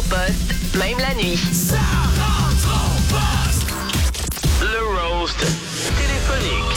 poste, même la nuit. Ça rentre au poste. Le roast téléphonique.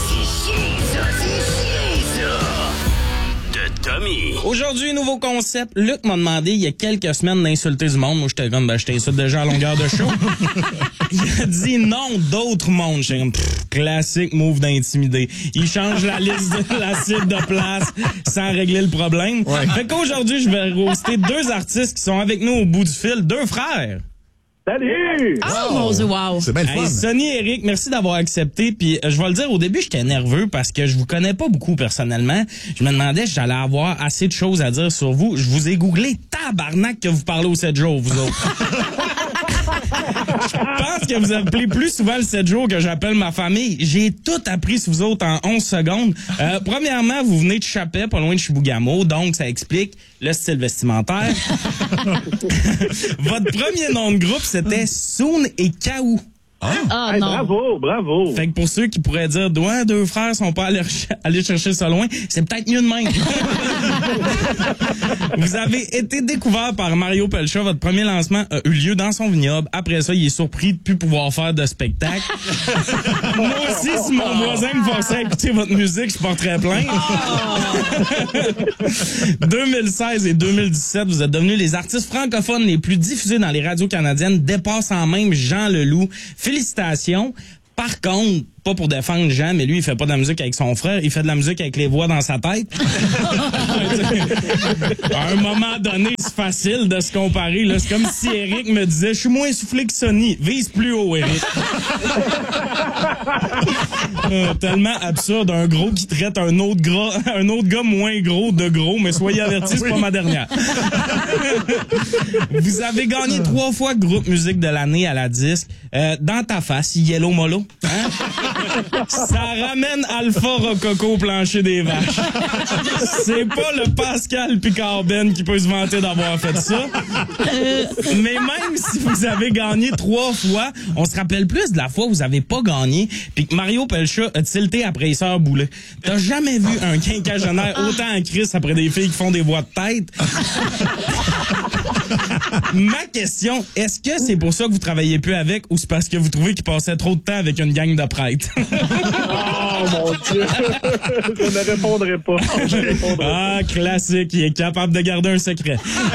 De Tommy. Aujourd'hui, nouveau concept. Luc m'a demandé il y a quelques semaines d'insulter du monde. Moi, j'étais comme, je t'insulte déjà à longueur de show. Il a dit non d'autres mondes. J'étais comme, classique move d'intimider. Il change la liste de la cible de place sans régler le problème. Ouais. Fait qu'aujourd'hui, je vais roaster deux artistes qui sont avec nous au bout du fil. Deux frères. Salut! Oh mon Dieu, wow! C'est bien le fun. Hey, Sonny et Eric, merci d'avoir accepté. Puis je vais le dire, au début, j'étais nerveux parce que je vous connais pas beaucoup personnellement. Je me demandais si j'allais avoir assez de choses à dire sur vous. Je vous ai googlé tabarnak que vous parlez au 7 jours, vous autres. Je pense que vous appelez plus souvent le 7 jours que j'appelle ma famille. J'ai tout appris sur vous autres en 11 secondes. Premièrement, vous venez de Chapais, pas loin de Chibougamau, donc ça explique le style vestimentaire. Votre premier nom de groupe, c'était Soun et Kaou. Ah, Hey, non. bravo. Fait que pour ceux qui pourraient dire, ouais, deux frères sont pas allés chercher ça loin, c'est peut-être mieux de même. Vous avez été découvert par Mario Pelcha. Votre premier lancement a eu lieu dans son vignoble. Après ça, il est surpris de plus pouvoir faire de spectacle. Moi aussi, si mon voisin me forçait à écouter votre musique, je porterais plainte. 2016 et 2017, vous êtes devenus les artistes francophones les plus diffusés dans les radios canadiennes, dépassant même Jean Leloup. Félicitations. Par contre, pas pour défendre Jean, mais lui, il fait pas de la musique avec son frère, il fait de la musique avec les voix dans sa tête. À un moment donné, c'est facile de se comparer. Là. C'est comme si Eric me disait, je suis moins essoufflé que Sonny. Vise plus haut, Eric. Tellement absurde, un gros qui traite un autre gars moins gros de gros, mais soyez avertis, c'est pas ma dernière. Vous avez gagné 3 fois groupe musique de l'année à la disque. Dans ta face, Yellow Molo. Hein? Ça ramène Alpha Rococo au plancher des vaches. C'est pas le Pascal Picard Ben qui peut se vanter d'avoir fait ça. Mais même si vous avez gagné 3 fois, on se rappelle plus de la fois où vous avez pas gagné, puis que Mario Pelcha a tilté après les sœurs Boulet. T'as jamais vu un quinquagénaire autant en crise après des filles qui font des voix de tête? Ma question, est-ce que c'est pour ça que vous travaillez plus avec ou c'est parce que vous trouvez qu'il passait trop de temps avec une gang de prêtres? Oh mon Dieu! Je ne répondrai pas. Ah, classique, il est capable de garder un secret.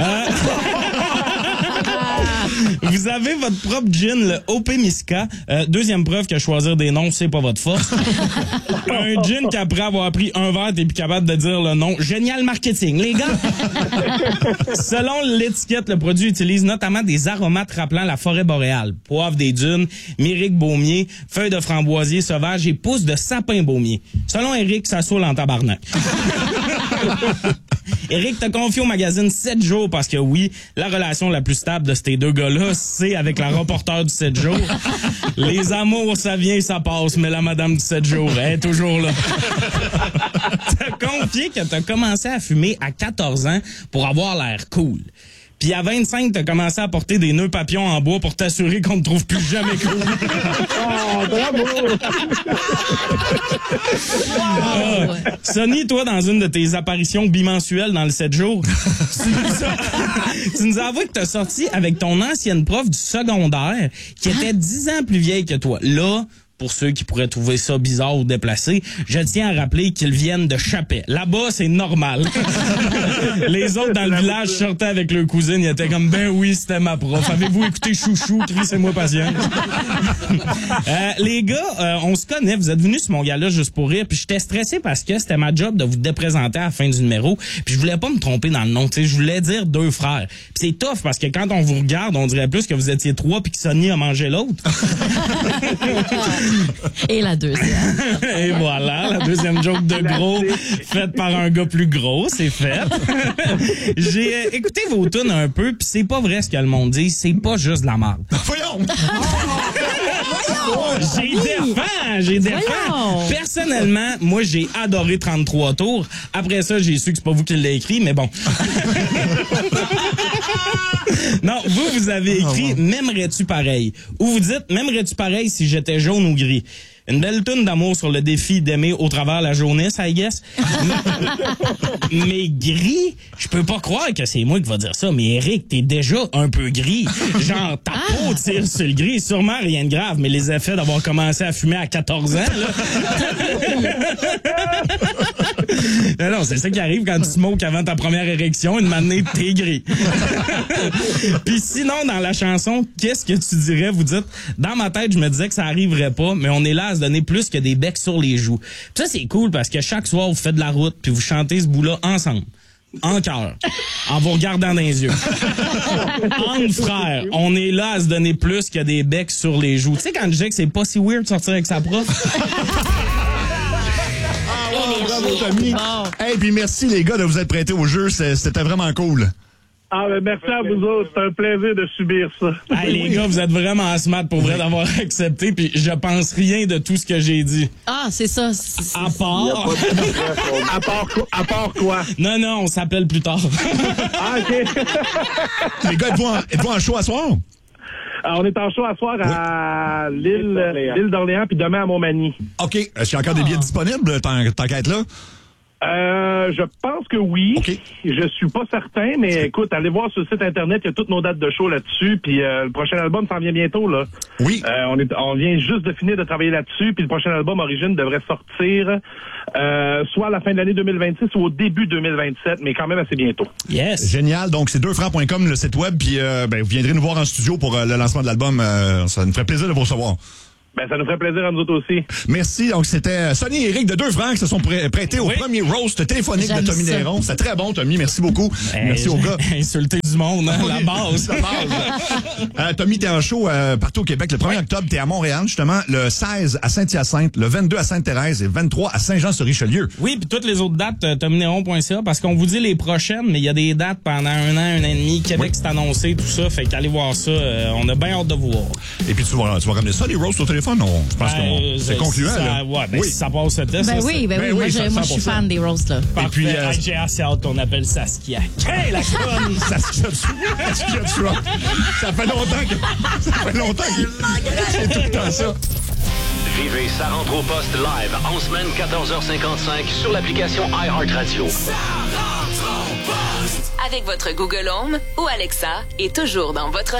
Vous avez votre propre gin, le OP Miska. Deuxième preuve que choisir des noms, c'est pas votre force. Un gin qu'après avoir pris un verre, t'es plus capable de dire le nom. Génial marketing, les gars! Selon l'étiquette, le produit utilise notamment des aromates rappelant la forêt boréale. Poivre des dunes, myrique baumier, feuilles de framboisier sauvage et pousses de sapin baumier. Selon Eric, ça saoule en tabarnak. Eric t'a confié au magazine 7 jours parce que oui, la relation la plus stable de ces deux gars-là, c'est avec la reporter du 7 jours. Les amours, ça vient, ça passe, mais la madame du 7 jours, elle est toujours là. T'as confié que t'as commencé à fumer à 14 ans pour avoir l'air cool. Puis à 25, t'as commencé à porter des nœuds papillons en bois pour t'assurer qu'on ne te trouve plus jamais cool. Oh, bravo! Sonny, toi, dans une de tes apparitions bimensuelles dans le 7 jours, tu nous as avoué que t'as sorti avec ton ancienne prof du secondaire qui était 10 ans plus vieille que toi. Là, pour ceux qui pourraient trouver ça bizarre ou déplacé, je tiens à rappeler qu'ils viennent de Chapais. Là-bas, c'est normal. Les autres dans le village sortaient avec leur cousine, ils étaient comme, ben oui, c'était ma prof. Avez-vous écouté Chouchou, crissez-moi patience. Les gars, on se connaît, vous êtes venus sur mon gala juste pour rire, puis j'étais stressé parce que c'était ma job de vous déprésenter à la fin du numéro, puis je voulais pas me tromper dans le nom, tu sais, je voulais dire deux frères. Puis c'est tough parce que quand on vous regarde, on dirait plus que vous étiez 3 puis que Sonny a mangé l'autre. Et la deuxième. Et voilà, la deuxième joke de gros faite par un gars plus gros, c'est fait. J'ai écouté vos tunes un peu, puis c'est pas vrai ce que le monde dit, c'est pas juste de la merde. Voyons! J'ai défend. Personnellement, moi, j'ai adoré 33 tours. Après ça, j'ai su que c'est pas vous qui l'avez écrit, mais bon. Non, vous avez écrit « M'aimerais-tu pareil » ou vous dites « M'aimerais-tu pareil si j'étais jaune ou gris ». Une belle toune d'amour sur le défi d'aimer au travers la jaunisse, I guess. Mais gris, je peux pas croire que c'est moi qui va dire ça. Mais Eric, t'es déjà un peu gris. Genre, ta peau tire sur le gris. Sûrement rien de grave, mais les effets d'avoir commencé à fumer à 14 ans, là. Non, c'est ça qui arrive quand tu smokes avant ta première érection. Une matinée, t'es gris. Puis sinon, dans la chanson, qu'est-ce que tu dirais? Vous dites, dans ma tête, je me disais que ça arriverait pas, mais on est là à se donner plus que des becs sur les joues. Puis ça, c'est cool parce que chaque soir, vous faites de la route puis vous chantez ce bout-là ensemble. En chœur. En vous regardant dans les yeux. Entre frères, on est là à se donner plus que des becs sur les joues. Tu sais, quand je disais que c'est pas si weird de sortir avec sa prof? Bravo, Tommy. Hey, puis merci, les gars, de vous être prêtés au jeu. C'était vraiment cool. Ah, ben merci à vous autres. C'est un plaisir de subir ça. Hey, les gars, vous êtes vraiment smart pour vrai d'avoir accepté, puis je pense rien de tout ce que j'ai dit. Ah, c'est ça. À part... À part quoi? Non, on s'appelle plus tard. Ah, OK. Les gars, êtes-vous en show à soir? On est en show à soir à l'île d'Orléans, puis demain à Montmagny. OK. Est-ce qu'il y a encore des billets disponibles, tant qu'à être là? Je pense que oui. Okay. Je suis pas certain, mais écoute, allez voir sur le site internet, il y a toutes nos dates de show là-dessus, puis le prochain album s'en vient bientôt, là. Oui. On vient juste de finir de travailler là-dessus, puis le prochain album Origine devrait sortir soit à la fin de l'année 2026 ou au début 2027, mais quand même assez bientôt. Yes. Génial. Donc, c'est 2francs.com, le site web, puis vous viendrez nous voir en studio pour le lancement de l'album. Ça nous ferait plaisir de vous recevoir. Ben, ça nous ferait plaisir à nous autres aussi. Merci. Donc, c'était Sonny et Eric de 2 francs qui se sont prêtés au premier roast téléphonique de Tommy Néron. C'était très bon, Tommy. Merci beaucoup. Merci aux gars. Insulter du monde, hein, la base. La base. Tommy, t'es en show partout au Québec. Le 1er octobre, t'es à Montréal, justement. Le 16 à Saint-Hyacinthe, le 22 à Sainte-Thérèse et le 23 à Saint-Jean-sur-Richelieu. Oui, puis toutes les autres dates, tommynéron.ca, parce qu'on vous dit les prochaines, mais il y a des dates pendant un an et demi. Québec, c'est annoncé, tout ça. Fait qu'allez voir ça. On a bien hâte de vous voir. Et puis, tu vas ramener ça, les roasts au téléphone? Je pense que c'est concluant, là. Ouais, ben, oui. si ça passe le test. Ben oui. Moi, je suis fan des roasts, là. Parfait. Et puis, j'ai assez hâte qu'on appelle Saskia. Hey, la conne! Saskia Trump. Ça fait longtemps que c'est tout le temps ça. Vivez Ça rentre au poste live en semaine 14h55 sur l'application iHeartRadio. Ça rentre au poste. Avec votre Google Home ou Alexa et toujours dans votre